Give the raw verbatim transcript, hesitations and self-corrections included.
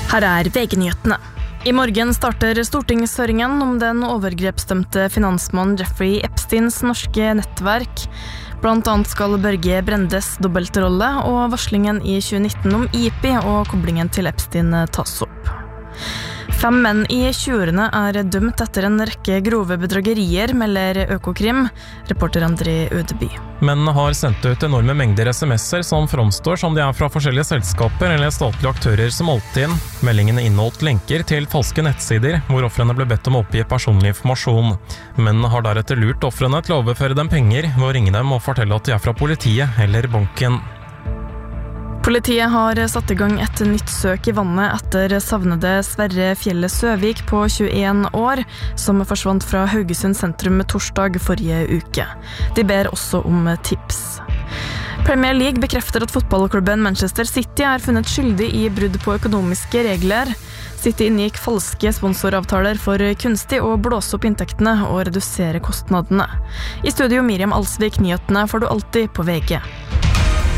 Her er V G-nyhetene. I morgen starter stortingshøringen om den overgrepsdømte finansmannen Jeffrey Epsteins norske nettverk. Blant annet skal Børge Brendes dobbeltrolle og varslingen i tjue nitten om I P og koblingen til Epstein tas opp. Fem menn i tjuerne er dømt etter en rekke grove bedragerier, melder Økokrim, reporter André Ødeby. Mennene har sendt ut enorme mengder sms'er som framstår som de er fra forskjellige selskaper eller statlige aktører som holdt inn. Meldingene inneholdt lenker til falske nettsider, hvor offrene ble bedt om å oppgi personlig informasjon. Mennene har deretter lurt offrene til å overføre dem penger ved å ringe dem og fortelle at de er fra politiet eller banken. Politiet har satt i gang et nytt søk i vannet etter savnede Sverre Fjelle Søvik på tjueen år, som forsvant fra Haugesund sentrum torsdag forrige uke. De ber også om tips. Premier League bekrefter at fotballklubben Manchester City er funnet skyldig i brudd på økonomiske regler. City inngikk falske sponsoravtaler for kunstig å blåse opp inntektene og redusere kostnadene. I studio Miriam Alsvik, nyhetene får du alltid på V G.